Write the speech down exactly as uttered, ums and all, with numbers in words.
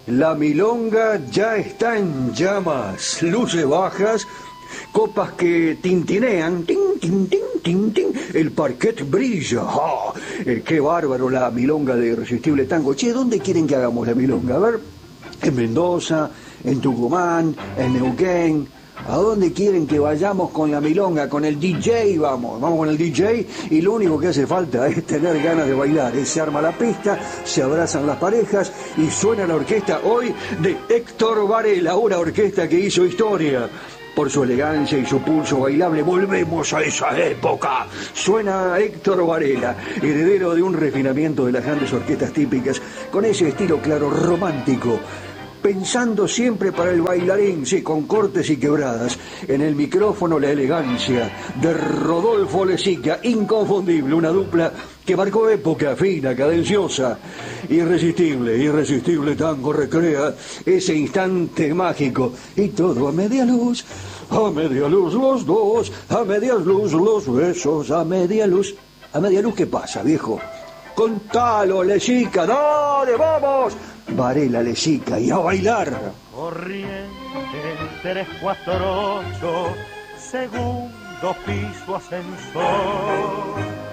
La milonga ya está en llamas, luces bajas, copas que tintinean, tin, tin, tin, tin, tin. El parquet brilla. ¡Ah! Eh, ¡Qué bárbaro la milonga de Irresistible Tango! Che, ¿dónde quieren que hagamos la milonga? A ver, en Mendoza, en Tucumán, en Neuquén. ¿A dónde quieren que vayamos con la milonga? Con el D J vamos, vamos con el D J y lo único que hace falta es tener ganas de bailar. Se arma la pista, se abrazan las parejas y suena la orquesta hoy de Héctor Varela, una orquesta que hizo historia. Por su elegancia y su pulso bailable, volvemos a esa época. Suena Héctor Varela, heredero de un refinamiento de las grandes orquestas típicas, con ese estilo claro romántico, pensando siempre para el bailarín, sí, con cortes y quebradas. En el micrófono la elegancia de Rodolfo Lezica, inconfundible, una dupla que marcó época, fina, cadenciosa. Irresistible, irresistible tango recrea ese instante mágico. Y todo a media luz, a media luz los dos, a media luz los besos, a media luz. ¿A media luz qué pasa, viejo? Contalo, Lezica, dale, vamos. Varela, Lezica, y a bailar. Corriente tres cuatro ocho, segundo piso ascensor.